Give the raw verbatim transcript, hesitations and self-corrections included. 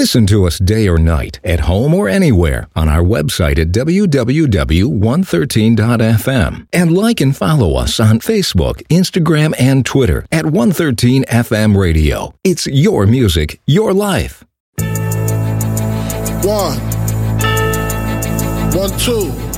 Listen to us day or night, at home or anywhere, on our website at w w w dot one thirteen dot f m. And like and follow us on Facebook, Instagram, and Twitter at one thirteen F M Radio. It's your music, your life. One. One, two.